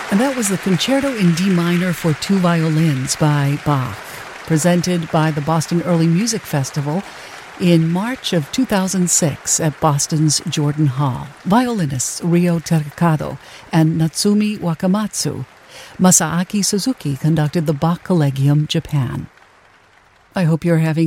And that was the Concerto in D minor for 2 violins by Bach, presented by the Boston Early Music Festival in March of 2006 at Boston's Jordan Hall. Violinists Ryo Terikado and Natsumi Wakamatsu. Masaaki Suzuki conducted the Bach Collegium Japan. I hope you're having